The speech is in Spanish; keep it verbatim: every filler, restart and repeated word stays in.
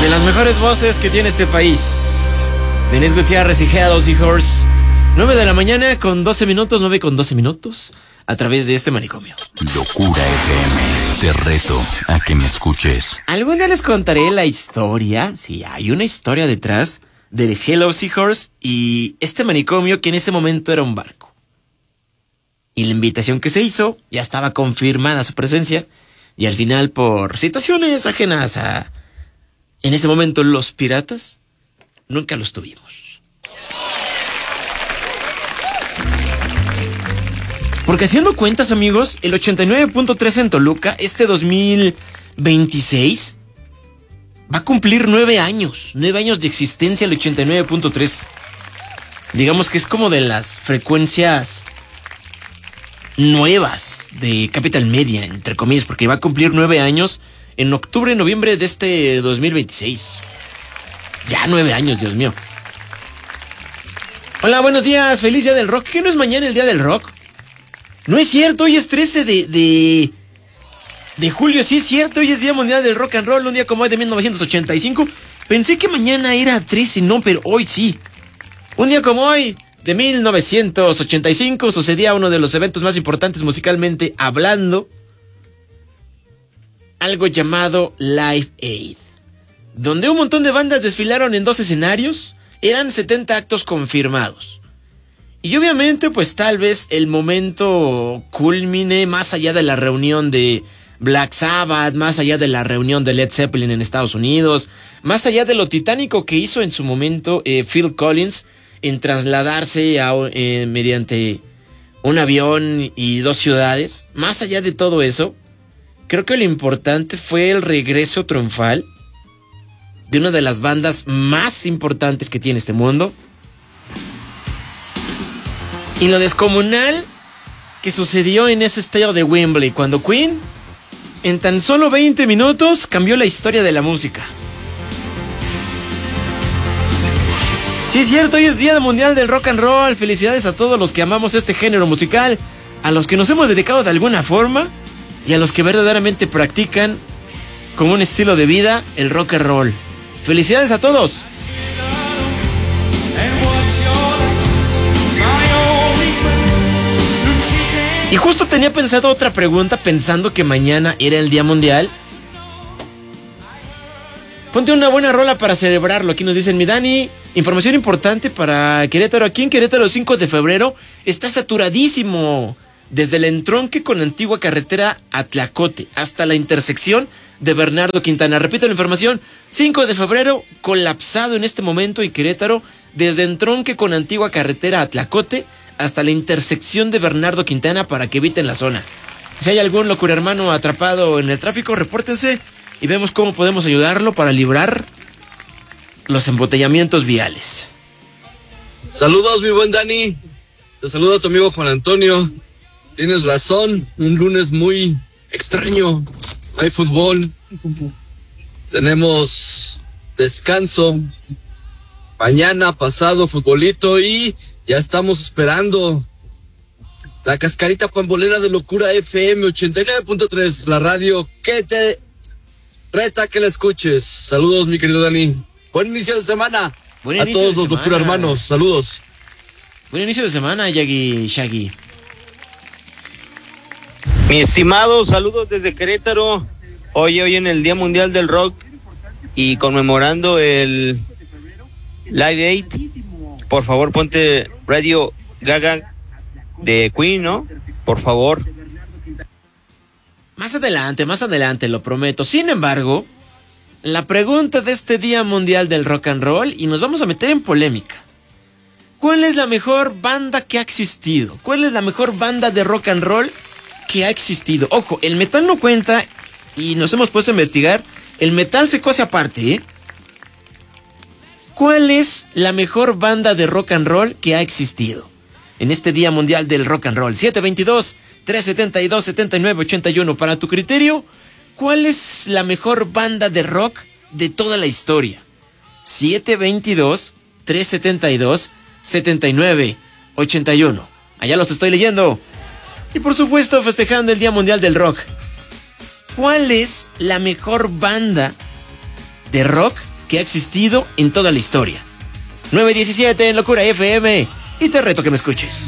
las mejores voces que tiene este país. Denise Gutiérrez y Hello Seahorse. nueve de la mañana con doce minutos, nueve con doce minutos, a través de este manicomio. Locura F M, te reto a que me escuches. Algún día les contaré la historia, sí, hay una historia detrás del Hello Seahorse y este manicomio que en ese momento era un barco. Y la invitación que se hizo, ya estaba confirmada su presencia, y al final por situaciones ajenas a, en ese momento, los piratas, nunca los tuvimos. Porque haciendo cuentas, amigos, el ochenta y nueve punto tres en Toluca, este dos mil veintiséis, va a cumplir nueve años. Nueve años de existencia el ochenta y nueve punto tres. Digamos que es como de las frecuencias nuevas de Capital Media, entre comillas, porque va a cumplir nueve años en octubre, noviembre de este dos mil veintiséis. Ya nueve años, Dios mío. Hola, buenos días, feliz día del rock. ¿Qué no es mañana el día del rock? No es cierto, hoy es trece de, de, de julio, sí es cierto, hoy es Día Mundial del Rock and Roll, un día como hoy de mil novecientos ochenta y cinco. Pensé que mañana era trece, no, pero hoy sí. Un día como hoy de mil novecientos ochenta y cinco sucedía uno de los eventos más importantes musicalmente hablando, algo llamado Live Aid, donde un montón de bandas desfilaron en dos escenarios. Eran setenta actos confirmados. Y obviamente, pues tal vez el momento culmine más allá de la reunión de Black Sabbath, más allá de la reunión de Led Zeppelin en Estados Unidos, más allá de lo titánico que hizo en su momento eh, Phil Collins en trasladarse a, eh, mediante un avión y dos ciudades. Más allá de todo eso, creo que lo importante fue el regreso triunfal de una de las bandas más importantes que tiene este mundo. Y lo descomunal que sucedió en ese estadio de Wembley, cuando Queen, en tan solo veinte minutos, cambió la historia de la música. Sí, es cierto, hoy es Día Mundial del Rock and Roll. Felicidades a todos los que amamos este género musical, a los que nos hemos dedicado de alguna forma y a los que verdaderamente practican como un estilo de vida el rock and roll. Felicidades a todos. Y justo tenía pensado otra pregunta, pensando que mañana era el Día Mundial. Ponte una buena rola para celebrarlo. Aquí nos dicen, mi Dani, información importante para Querétaro. Aquí en Querétaro, el cinco de febrero, está saturadísimo. Desde el entronque con antigua carretera a Tlacote hasta la intersección de Bernardo Quintana. Repito la información, cinco de febrero, colapsado en este momento en Querétaro, desde entronque con antigua carretera a Tlacote hasta la intersección de Bernardo Quintana, para que eviten la zona. Si hay algún locura hermano atrapado en el tráfico, repórtense y vemos cómo podemos ayudarlo para librar los embotellamientos viales. Saludos, mi buen Dani. Te saluda tu amigo Juan Antonio. Tienes razón, un lunes muy extraño. Hay fútbol. Tenemos descanso. Mañana, pasado, futbolito y ya estamos esperando la cascarita pambolera de Locura F M ochenta y nueve punto tres, la radio que te reta que la escuches. Saludos, mi querido Dani. Buen inicio de semana. Buen a inicio todos los semana. Locura hermanos, saludos. Buen inicio de semana, Yagi Shaggy. Mi estimado, saludos desde Querétaro. Hoy, hoy en el Día Mundial del Rock y conmemorando el Live Aid. Por favor, ponte Radio Gaga de Queen, ¿no? Por favor. Más adelante, más adelante, lo prometo. Sin embargo, la pregunta de este Día Mundial del Rock and Roll, y nos vamos a meter en polémica. ¿Cuál es la mejor banda que ha existido? ¿Cuál es la mejor banda de rock and roll que ha existido? Ojo, el metal no cuenta y nos hemos puesto a investigar. El metal se cose aparte, ¿eh? ¿Cuál es la mejor banda de rock and roll que ha existido en este Día Mundial del Rock and Roll? siete veintidós, trescientos setenta y dos, setenta y nueve ochenta y uno. Para tu criterio, ¿cuál es la mejor banda de rock de toda la historia? siete veintidós, trescientos setenta y dos, setenta y nueve ochenta y uno. Allá los estoy leyendo. Y por supuesto, festejando el Día Mundial del Rock, ¿cuál es la mejor banda de rock que ha existido en toda la historia. nueve diecisiete en Locura F M y te reto que me escuches.